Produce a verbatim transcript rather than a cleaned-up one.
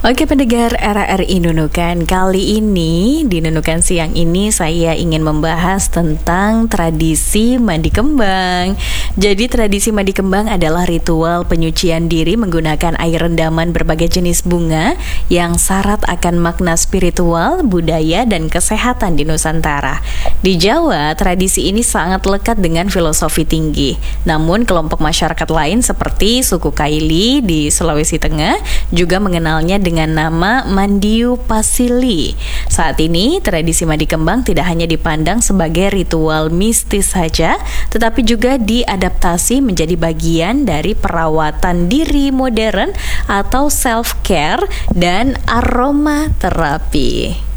Oke pendengar R R I Nunukan, kali ini di Nunukan siang ini saya ingin membahas tentang tradisi mandi kembang. Jadi tradisi mandi kembang adalah ritual penyucian diri menggunakan air rendaman berbagai jenis bunga yang syarat akan makna spiritual, budaya, dan kesehatan di Nusantara. Di Jawa, tradisi ini sangat lekat dengan filosofi tinggi. Namun kelompok masyarakat lain seperti suku Kaili di Sulawesi Tengah juga mengenalnya dengan dengan nama Mandiu Pasili. Saat ini, tradisi mandi kembang tidak hanya dipandang sebagai ritual mistis saja, tetapi juga diadaptasi menjadi bagian dari perawatan diri modern atau self-care dan aromaterapi.